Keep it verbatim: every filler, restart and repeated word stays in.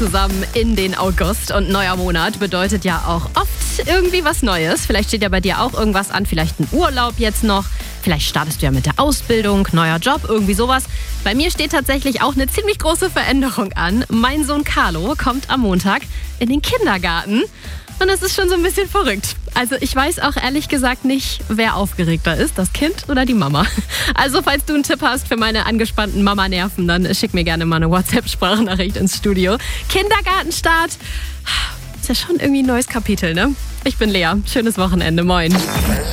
zusammen in den August und neuer Monat bedeutet ja auch oft irgendwie was Neues. Vielleicht steht ja bei dir auch irgendwas an, vielleicht ein Urlaub jetzt noch. Vielleicht startest du ja mit der Ausbildung, neuer Job, irgendwie sowas. Bei mir steht tatsächlich auch eine ziemlich große Veränderung an. Mein Sohn Carlo kommt am Montag in den Kindergarten. Und das ist schon so ein bisschen verrückt. Also ich weiß auch ehrlich gesagt nicht, wer aufgeregter ist, das Kind oder die Mama. Also falls du einen Tipp hast für meine angespannten Mama-Nerven, dann schick mir gerne mal eine WhatsApp-Sprachnachricht ins Studio. Kindergartenstart, ist ja schon irgendwie ein neues Kapitel, ne? Ich bin Lea. Schönes Wochenende. Moin.